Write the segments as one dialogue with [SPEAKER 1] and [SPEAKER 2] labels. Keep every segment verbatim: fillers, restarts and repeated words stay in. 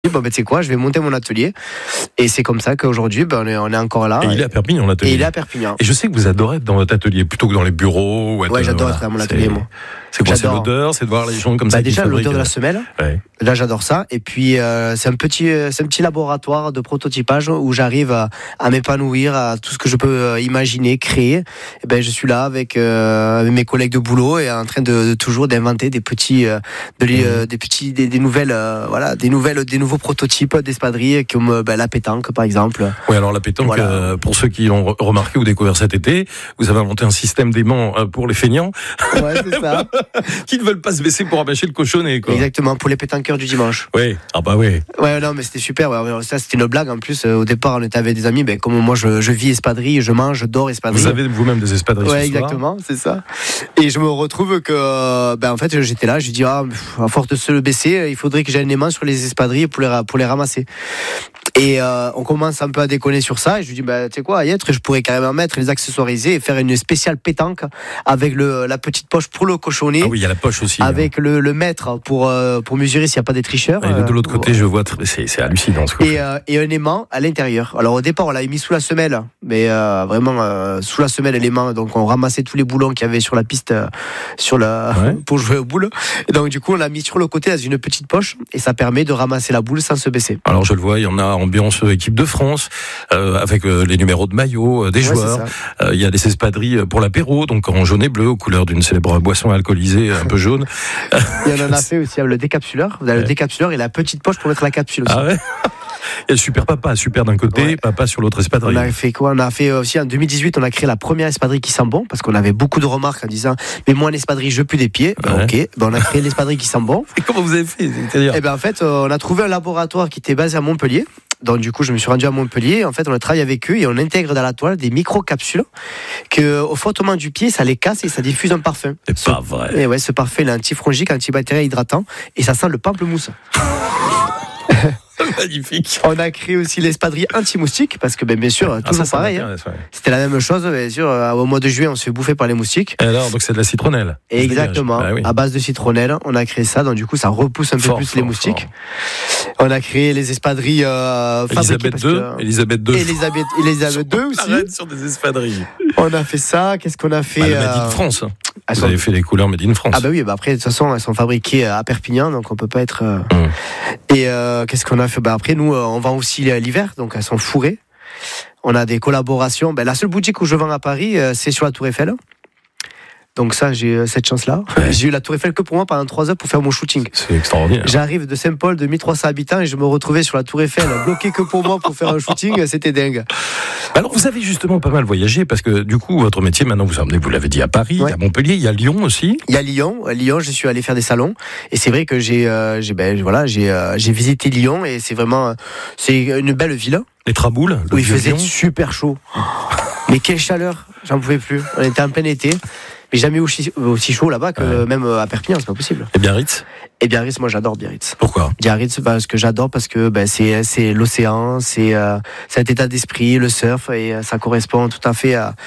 [SPEAKER 1] Bon, ben, tu sais quoi, je vais monter mon atelier. Et c'est comme ça qu'aujourd'hui, ben, on, est, on est encore là.
[SPEAKER 2] Et il est à Perpignan, l'atelier.
[SPEAKER 1] Et il est à Perpignan.
[SPEAKER 2] Et je sais que vous adorez être dans votre atelier plutôt que dans les bureaux. Ou être,
[SPEAKER 1] ouais, j'adore
[SPEAKER 2] voilà.
[SPEAKER 1] être à mon atelier,
[SPEAKER 2] c'est...
[SPEAKER 1] moi.
[SPEAKER 2] C'est quoi,
[SPEAKER 1] j'adore.
[SPEAKER 2] c'est l'odeur, c'est de voir les gens comme
[SPEAKER 1] bah,
[SPEAKER 2] ça.
[SPEAKER 1] Déjà, l'odeur
[SPEAKER 2] fabriquent...
[SPEAKER 1] de la semelle.
[SPEAKER 2] Ouais.
[SPEAKER 1] Là, j'adore ça. Et puis, euh, c'est un petit, c'est un petit laboratoire de prototypage où j'arrive à, à m'épanouir, à tout ce que je peux euh, imaginer, créer. Et ben, je suis là avec, euh, avec mes collègues de boulot et en train de, de toujours d'inventer des petits, euh, de, mmh. euh, des petits, des, des nouvelles, euh, voilà, des nouvelles, des nouveaux prototypes d'espadrilles comme ben, la pétanque, par exemple.
[SPEAKER 2] Oui, alors la pétanque, voilà. euh, pour ceux qui l'ont remarqué ou découvert cet été, vous avez inventé un système d'aimant pour les feignants.
[SPEAKER 1] Ouais, c'est ça.
[SPEAKER 2] Qui ne veulent pas se baisser pour rabâcher le cochonnet, quoi.
[SPEAKER 1] Exactement, pour les pétanqueurs du dimanche.
[SPEAKER 2] Oui, ah bah oui.
[SPEAKER 1] Ouais, non, mais c'était super. Ouais, ça, c'était une blague. En plus, euh, au départ, on était avec des amis. Ben, comme moi, je, je vis espadrille, je mange, je dors espadrille.
[SPEAKER 2] Vous avez vous-même des espadrilles.
[SPEAKER 1] Ouais,
[SPEAKER 2] ce
[SPEAKER 1] exactement,
[SPEAKER 2] soir.
[SPEAKER 1] c'est ça. Et je me retrouve que, ben, en fait, j'étais là, je dis, ah, à force de se le baisser, il faudrait que j'aille les mains sur les espadrilles pour les, pour les ramasser. Et euh, on commence un peu à déconner sur ça. Et je lui dis, bah, tu sais quoi, à y être, je pourrais carrément mettre les accessoiriser et faire une spéciale pétanque avec le, la petite poche pour le cochonnet.
[SPEAKER 2] Ah oui, il y a la poche aussi.
[SPEAKER 1] Avec hein. le, le mètre pour, euh, pour mesurer s'il n'y a pas des tricheurs.
[SPEAKER 2] Et de l'autre côté, euh, je vois, c'est, c'est hallucinant ce que
[SPEAKER 1] et, euh, et un aimant à l'intérieur. Alors au départ, on l'avait mis sous la semelle, mais euh, vraiment euh, sous la semelle, l'aimant. Donc on ramassait tous les boulons qu'il y avait sur la piste euh, sur la, ouais. pour jouer aux boules. Et donc du coup, on l'a mis sur le côté dans une petite poche et ça permet de ramasser la boule sans se baisser.
[SPEAKER 2] Alors je le vois, il y en a ambiance équipe de France, euh, avec euh, les numéros de maillot euh, des ouais, joueurs. Il euh, y a des espadrilles pour l'apéro, donc en jaune et bleu, aux couleurs d'une célèbre boisson alcoolisée un peu jaune.
[SPEAKER 1] Il y en a fait aussi le décapsuleur. Vous avez ouais. le décapsuleur et la petite poche pour mettre la capsule aussi.
[SPEAKER 2] Ah ouais. Il y a le super papa, super d'un côté, ouais. papa sur l'autre espadrille.
[SPEAKER 1] On a fait quoi ? On a fait aussi en deux mille dix-huit, on a créé la première espadrille qui sent bon, parce qu'on avait beaucoup de remarques en disant mais moi en espadrille je pue des pieds. Ben, ouais. Ok, ben, on a créé l'espadrille qui sent bon.
[SPEAKER 2] Et comment vous avez fait ? C'est-à-dire
[SPEAKER 1] Et ben en fait, on a trouvé un laboratoire qui était basé à Montpellier. Donc du coup, je me suis rendu à Montpellier. En fait, on a travaillé avec eux et on intègre dans la toile des micro-capsules que, au frottement du pied, ça les casse et ça diffuse un parfum.
[SPEAKER 2] C'est
[SPEAKER 1] ce,
[SPEAKER 2] pas vrai.
[SPEAKER 1] Et ouais, ce parfum, il est antifongique, antibactérien, hydratant et ça sent le pamplemousse.
[SPEAKER 2] Magnifique.
[SPEAKER 1] On a créé aussi l'espadrille anti-moustique parce que ben, bien sûr, ah, toujours ça, ça pareil. Hein. Ouais. C'était la même chose, bien sûr. Au mois de juillet, on se fait bouffer par les moustiques.
[SPEAKER 2] Et alors, donc c'est de la citronnelle.
[SPEAKER 1] Et exactement. Bah, oui. À base de citronnelle, on a créé ça. Donc du coup, ça repousse un peu fort, plus fort, les moustiques. Fort. On a créé les espadrilles euh,
[SPEAKER 2] Elisabeth deux. Que... Elisabeth deux.
[SPEAKER 1] Elisabeth, Elisabeth deux aussi.
[SPEAKER 2] Arrête sur des espadrilles.
[SPEAKER 1] On a fait ça. Qu'est-ce qu'on a fait
[SPEAKER 2] bah, le Made in France. Vous sont... avez fait les couleurs Made in France.
[SPEAKER 1] Ah bah oui. Bah après, de toute façon, elles sont fabriquées à Perpignan, donc on peut pas être. Euh... Hum. Et euh, qu'est-ce qu'on a fait ? Bah après, nous, on vend aussi l'hiver, donc elles sont fourrées. On a des collaborations. Ben, la seule boutique où je vends à Paris, c'est sur la Tour Eiffel. Donc ça, j'ai cette chance-là. Ouais. J'ai eu la Tour Eiffel que pour moi pendant trois heures pour faire mon shooting.
[SPEAKER 2] C'est extraordinaire.
[SPEAKER 1] J'arrive de Saint-Paul, de mille trois cents habitants, et je me retrouvais sur la Tour Eiffel, bloqué que pour moi pour faire un shooting. C'était dingue.
[SPEAKER 2] Alors vous avez justement pas mal voyagé, parce que du coup, votre métier, maintenant, vous emmenez, vous l'avez dit, à Paris, ouais. à Montpellier, il y a Lyon aussi.
[SPEAKER 1] Il y a Lyon. À Lyon, je suis allé faire des salons. Et c'est vrai que j'ai, euh, j'ai, ben, voilà, j'ai, euh, j'ai visité Lyon, et c'est vraiment, c'est une belle ville.
[SPEAKER 2] Les Traboules.
[SPEAKER 1] Où il faisait Lyon. Super chaud. Mais quelle chaleur, j'en pouvais plus. On était en plein été. Mais jamais aussi, aussi chaud là-bas que ouais. même à Perpignan, c'est pas possible.
[SPEAKER 2] Et Biarritz ?
[SPEAKER 1] Et Biarritz, moi j'adore Biarritz.
[SPEAKER 2] Pourquoi ?
[SPEAKER 1] Biarritz, parce que j'adore, parce que ben, c'est, c'est l'océan, c'est euh, cet état d'esprit, le surf, et ça correspond tout à fait à,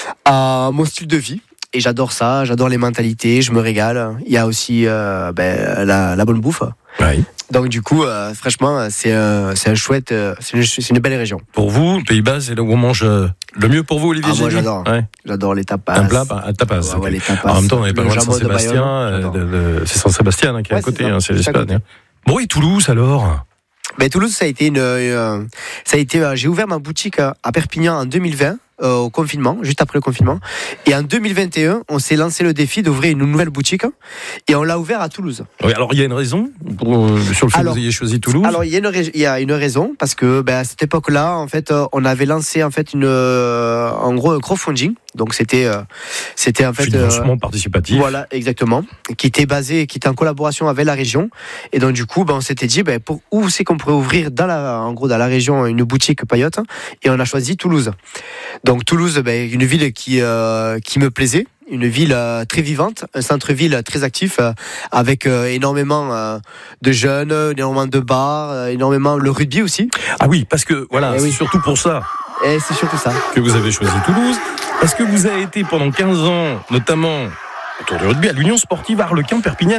[SPEAKER 1] à mon style de vie. Et j'adore ça, j'adore les mentalités, je me régale. Il y a aussi euh, ben, la, la bonne bouffe.
[SPEAKER 2] Oui.
[SPEAKER 1] Donc du coup, euh, franchement, c'est un, c'est un chouette, euh, c'est, une, c'est une belle région.
[SPEAKER 2] Pour vous, Pays Bas, c'est là où on mange euh, le mieux pour vous, Olivier.
[SPEAKER 1] Ah, moi j'adore. Ouais. J'adore les tapas.
[SPEAKER 2] Un plat, un tapas.
[SPEAKER 1] Ouais, okay. Ouais, les tapas.
[SPEAKER 2] En même temps, on n'est pas loin de Saint-Sébastien. Euh, de, de, c'est Saint-Sébastien hein, qui est ouais, à côté, c'est, hein, c'est l'Espagne. Hein. Bon, et Toulouse alors ?
[SPEAKER 1] Ben Toulouse, ça a été une, euh, ça a été. Euh, j'ai ouvert ma boutique à Perpignan en deux mille vingt. Euh, au confinement, juste après le confinement. Et en deux mille vingt et un, on s'est lancé le défi d'ouvrir une nouvelle boutique et on l'a ouvert à Toulouse. Oui,
[SPEAKER 2] alors il y a une raison pour, euh, sur le fait alors, que vous ayez choisi Toulouse.
[SPEAKER 1] Alors il y a une, il y a une raison parce que ben, à cette époque-là, en fait, on avait lancé en fait une, euh, en gros, un crowdfunding. Donc c'était, euh, c'était en fait
[SPEAKER 2] financement euh, participatif.
[SPEAKER 1] Voilà, exactement, qui était basé, qui était en collaboration avec la région. Et donc du coup, ben, on s'était dit, ben, pour où c'est qu'on pourrait ouvrir dans la, en gros, dans la région, une boutique paillote. Et on a choisi Toulouse. Donc Toulouse, ben, une ville qui, euh, qui me plaisait. Une ville euh, très vivante, un centre-ville très actif, euh, avec euh, énormément euh, de jeunes, énormément de bars, euh, énormément le rugby aussi.
[SPEAKER 2] Ah oui, parce que voilà,
[SPEAKER 1] et
[SPEAKER 2] c'est
[SPEAKER 1] oui.
[SPEAKER 2] surtout pour ça.
[SPEAKER 1] Et c'est surtout ça
[SPEAKER 2] que vous avez choisi Toulouse. Est-ce que vous avez été pendant quinze ans, notamment autour du rugby, à l'Union Sportive Arlequin Perpignanais ?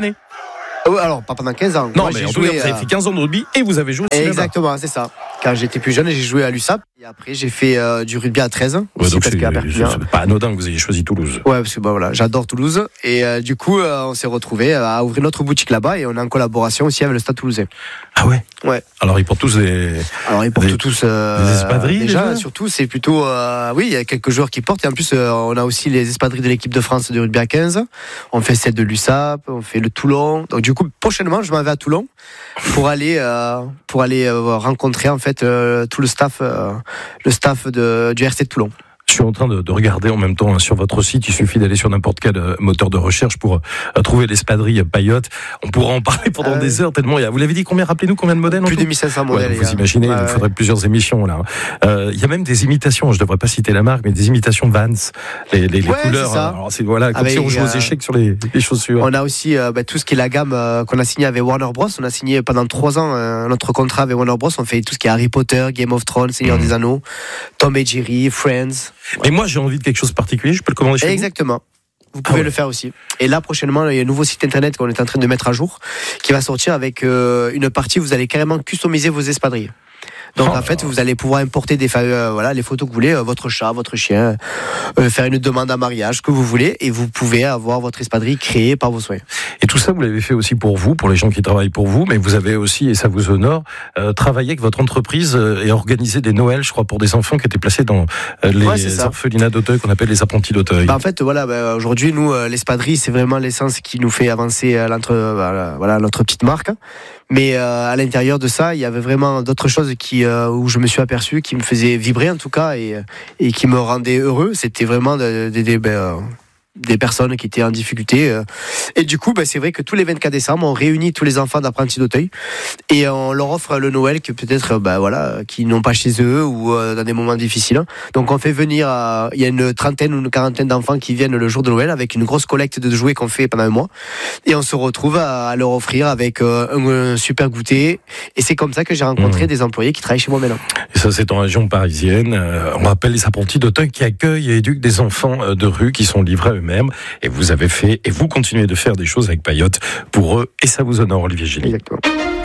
[SPEAKER 1] Alors, pas pendant quinze ans.
[SPEAKER 2] Non,
[SPEAKER 1] Moi,
[SPEAKER 2] mais
[SPEAKER 1] j'ai
[SPEAKER 2] en
[SPEAKER 1] joué,
[SPEAKER 2] tout cas, vous avez fait quinze ans de rugby et vous avez joué aussi
[SPEAKER 1] Exactement, c'est ça. Quand j'étais plus jeune, j'ai joué à l'U S A P. Et après, j'ai fait euh, du rugby à treize.
[SPEAKER 2] Ouais,
[SPEAKER 1] aussi,
[SPEAKER 2] donc
[SPEAKER 1] parce
[SPEAKER 2] c'est,
[SPEAKER 1] qu'à Perpignan.
[SPEAKER 2] c'est pas anodin que vous ayez choisi Toulouse.
[SPEAKER 1] Ouais, parce que bah, voilà, j'adore Toulouse. Et euh, du coup, euh, on s'est retrouvés à ouvrir notre boutique là-bas. Et on est en collaboration aussi avec le Stade Toulousain.
[SPEAKER 2] Ah ouais
[SPEAKER 1] Ouais.
[SPEAKER 2] Alors, ils portent tous des.
[SPEAKER 1] Alors, ils portent
[SPEAKER 2] des,
[SPEAKER 1] tous. Euh,
[SPEAKER 2] des espadrilles
[SPEAKER 1] déjà,
[SPEAKER 2] déjà
[SPEAKER 1] surtout, c'est plutôt. Euh, oui, il y a quelques joueurs qui portent. Et en plus, euh, on a aussi les espadrilles de l'équipe de France de rugby à quinze. On fait celle de l'U S A P, on fait le Toulon. Donc, du coup, prochainement, je m'en vais à Toulon pour aller, euh, pour aller euh, rencontrer en fait euh, tout le staff, euh, le staff de, du R C de Toulon.
[SPEAKER 2] Je suis en train de, de regarder en même temps hein, sur votre site. Il suffit d'aller sur n'importe quel euh, moteur de recherche pour euh, trouver l'espadrille Payotte. On pourra en parler pendant euh... des heures tellement il y a. Vous l'avez dit combien? Rappelez-nous combien de modèles?
[SPEAKER 1] Plus de mille cinq cents modèles.
[SPEAKER 2] Ouais, vous imaginez, il euh... nous faudrait plusieurs émissions là. Euh, il y a même des imitations. Je devrais pas citer la marque, mais des imitations Vans. Les, les, les
[SPEAKER 1] ouais,
[SPEAKER 2] couleurs.
[SPEAKER 1] C'est ça.
[SPEAKER 2] Alors c'est voilà, comme
[SPEAKER 1] avec,
[SPEAKER 2] si on jouait
[SPEAKER 1] euh...
[SPEAKER 2] aux échecs sur les, les chaussures.
[SPEAKER 1] On a aussi euh, bah, tout ce qui est la gamme euh, qu'on a signé avec Warner Bros. On a signé pendant trois ans euh, notre contrat avec Warner Bros. On fait tout ce qui est Harry Potter, Game of Thrones, Seigneur mmh. des Anneaux, Tom et Jerry, Friends.
[SPEAKER 2] Mais moi, j'ai envie de quelque chose de particulier. Je peux le commander chez vous ?
[SPEAKER 1] Exactement. Vous pouvez ah ouais. le faire aussi. Et là, prochainement, il y a un nouveau site internet qu'on est en train de mettre à jour qui va sortir avec euh, une partie où vous allez carrément customiser vos espadrilles. Donc, oh en fait, vous allez pouvoir importer des, euh, voilà, les photos que vous voulez, euh, votre chat, votre chien, euh, faire une demande à mariage, que vous voulez, et vous pouvez avoir votre espadrille créée par vos soins.
[SPEAKER 2] Et tout ça, vous l'avez fait aussi pour vous, pour les gens qui travaillent pour vous, mais vous avez aussi, et ça vous honore, euh, travaillé avec votre entreprise euh, et organisé des Noëls, je crois, pour des enfants qui étaient placés dans euh, les ouais, orphelinats d'Auteuil, qu'on appelle les apprentis d'Auteuil.
[SPEAKER 1] Bah, en fait, voilà, bah, aujourd'hui, nous, euh, l'espadrille, c'est vraiment l'essence qui nous fait avancer euh, notre, euh, voilà, notre petite marque. Mais euh, à l'intérieur de ça, il y avait vraiment d'autres choses qui, euh, où je me suis aperçu, qui me faisaient vibrer en tout cas, et, et qui me rendaient heureux. C'était vraiment des, des, des, ben, des personnes qui étaient en difficulté. Et du coup, ben, c'est vrai que tous les vingt-quatre décembre, on réunit tous les enfants d'apprentis d'Auteuil et on leur offre le Noël que peut-être, ben, voilà, qui n'ont pas chez eux ou euh, dans des moments difficiles. Donc on fait venir, euh, il y a une trentaine ou une quarantaine d'enfants qui viennent le jour de Noël avec une grosse collecte de jouets qu'on fait pendant un mois. Et on se retrouve à, à leur offrir avec euh, un, un super goûter. Et c'est comme ça que j'ai rencontré mmh. des employés qui travaillent chez moi maintenant.
[SPEAKER 2] Et ça, c'est en région parisienne. Euh, on rappelle les apprentis d'Auteuil qui accueillent et éduquent des enfants de rue qui sont livrés à eux-mêmes. Et vous avez fait, et vous continuez de faire des choses avec Payotte pour eux, et ça vous honore, Olivier Gély.
[SPEAKER 1] Exactement.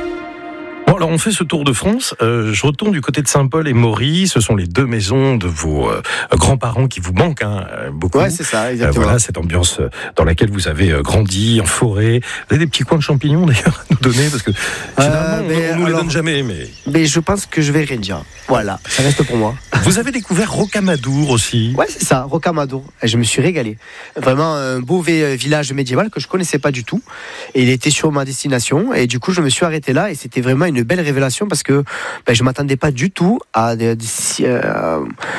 [SPEAKER 2] Bon, alors on fait ce tour de France. Euh, je retourne du côté de Saint-Paul et Maury. Ce sont les deux maisons de vos euh, grands-parents qui vous manquent hein, beaucoup.
[SPEAKER 1] Ouais, c'est ça, exactement.
[SPEAKER 2] Euh, voilà, cette ambiance dans laquelle vous avez euh, grandi, en forêt. Vous avez des petits coins de champignons d'ailleurs à nous donner parce que généralement euh, mais, on, on nous alors, les donne jamais. Mais...
[SPEAKER 1] mais je pense que je vais rien dire. Voilà, ça reste pour moi.
[SPEAKER 2] Vous avez découvert Rocamadour aussi.
[SPEAKER 1] Ouais, c'est ça, Rocamadour. Et je me suis régalé. Vraiment un beau village médiéval que je connaissais pas du tout. Et il était sur ma destination. Et du coup, je me suis arrêté là. Et c'était vraiment une belle révélation parce que ben, je m'attendais pas du tout à des, des, euh,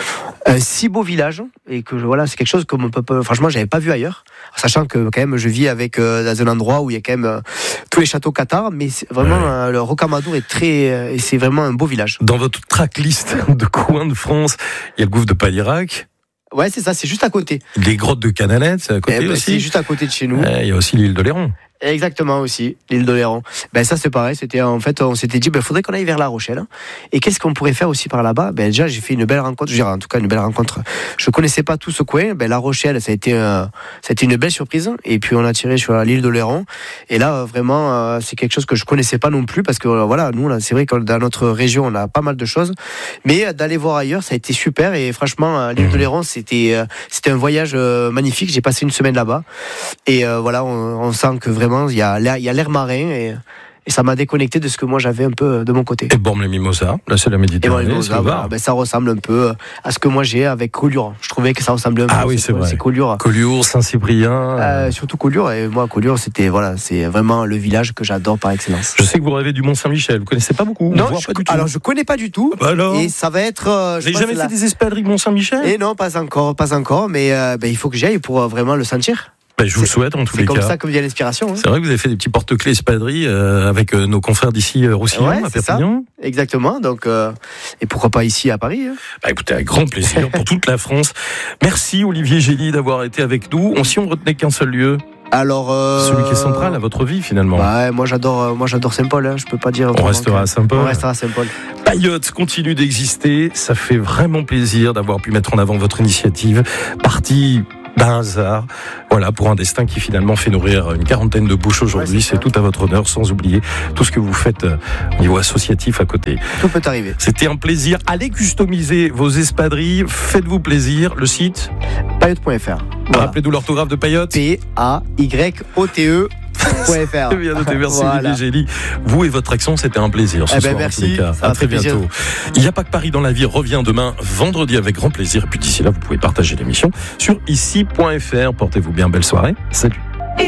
[SPEAKER 1] un si beau village. Et que voilà, c'est quelque chose que peut, franchement, j'avais pas vu ailleurs. Sachant que quand même, je vis avec euh, dans un endroit où il y a quand même euh, tous les châteaux cathares. Mais c'est vraiment, ouais. euh, le Rocamadour est très, euh, et c'est vraiment un beau village.
[SPEAKER 2] Dans votre tracklist de coins de France, il y a le gouffre de Padirac.
[SPEAKER 1] Ouais, c'est ça, c'est juste à côté.
[SPEAKER 2] Les grottes de Canalette, c'est à côté
[SPEAKER 1] eh ben,
[SPEAKER 2] aussi.
[SPEAKER 1] C'est juste à côté de chez nous.
[SPEAKER 2] Il y a aussi l'île de Léron.
[SPEAKER 1] Exactement aussi, l'île de Léron. Ben ça c'est pareil, c'était en fait on s'était dit ben faudrait qu'on aille vers La Rochelle. Et qu'est-ce qu'on pourrait faire aussi par là-bas? Ben déjà j'ai fait une belle rencontre, je dirais en tout cas une belle rencontre. Je connaissais pas tout ce coin, ben La Rochelle ça a été euh, ça a été une belle surprise et puis on a tiré sur l'île de Léron et là euh, vraiment euh, c'est quelque chose que je connaissais pas non plus parce que euh, voilà, nous là, c'est vrai que dans notre région, on a pas mal de choses, mais euh, d'aller voir ailleurs, ça a été super et franchement euh, l'île de Léron, c'était euh, c'était un voyage euh, magnifique, j'ai passé une semaine là-bas et euh, voilà, on, on sent que vraiment il y a l'air, il y a l'air marin et, et ça m'a déconnecté de ce que moi j'avais un peu de mon côté.
[SPEAKER 2] Et Bormes-les-Mimosas, là c'est la Méditerranée.
[SPEAKER 1] Et Mimosas, voilà, ben ça ressemble un peu à ce que moi j'ai avec Collioure. Je trouvais que ça ressemblait un peu.
[SPEAKER 2] Ah oui, c'est vrai.
[SPEAKER 1] C'est Collioure.
[SPEAKER 2] Collioure, Saint-Cyprien.
[SPEAKER 1] Euh, surtout Collioure. Et moi, Collioure, c'était voilà, c'est vraiment le village que j'adore par excellence.
[SPEAKER 2] Je sais que vous rêvez du Mont-Saint-Michel. Vous connaissez pas beaucoup?
[SPEAKER 1] Non,
[SPEAKER 2] voire
[SPEAKER 1] je,
[SPEAKER 2] pas du tout.
[SPEAKER 1] Alors je connais pas du tout.
[SPEAKER 2] Bah alors
[SPEAKER 1] et ça va être. Euh,
[SPEAKER 2] vous n'avez jamais fait la... des espadrilles Mont-Saint-Michel?
[SPEAKER 1] Et non, pas encore, pas encore. Mais euh, ben, il faut que j'y aille pour euh, vraiment le sentir.
[SPEAKER 2] Ben, je vous le souhaite en tous les cas.
[SPEAKER 1] C'est comme ça que vient l'inspiration. Hein.
[SPEAKER 2] C'est vrai que vous avez fait des petits porte-clés espadrilles euh, avec euh, nos confrères d'ici euh, Roussillon,
[SPEAKER 1] ouais,
[SPEAKER 2] à Perpignan.
[SPEAKER 1] Ça. Exactement. Donc, euh, et pourquoi pas ici à Paris hein.
[SPEAKER 2] Bah, écoutez, avec grand plaisir pour toute la France. Merci Olivier Gély d'avoir été avec nous. On, si on retenait qu'un seul lieu.
[SPEAKER 1] Alors, euh...
[SPEAKER 2] celui qui est central à votre vie finalement.
[SPEAKER 1] Bah, moi j'adore, euh, moi j'adore Saint-Paul. Hein, je peux pas dire.
[SPEAKER 2] On restera à Saint-Paul.
[SPEAKER 1] On restera à Saint-Paul.
[SPEAKER 2] Payotte continue d'exister. Ça fait vraiment plaisir d'avoir pu mettre en avant votre initiative. Partie d'un hasard. Voilà, pour un destin qui finalement fait nourrir une quarantaine de bouches aujourd'hui. Ouais, c'est, c'est tout à votre honneur, sans oublier tout ce que vous faites au niveau associatif à côté.
[SPEAKER 1] Tout peut arriver.
[SPEAKER 2] C'était un plaisir. Allez customiser vos espadrilles. Faites-vous plaisir. Le site
[SPEAKER 1] payotte point f r. Voilà.
[SPEAKER 2] Rappelez-nous l'orthographe de Payotte.
[SPEAKER 1] P A Y O T E.
[SPEAKER 2] Très bien noté, merci voilà. Olivier Gély. Vous et votre accent, c'était un plaisir ce
[SPEAKER 1] eh
[SPEAKER 2] soir
[SPEAKER 1] ben merci,
[SPEAKER 2] en tous les cas. À très bientôt. Plaisir. Il n'y a pas que Paris dans la vie revient demain vendredi avec grand plaisir. Et puis d'ici là, vous pouvez partager l'émission sur ici point f r. Portez-vous bien, belle soirée. Salut.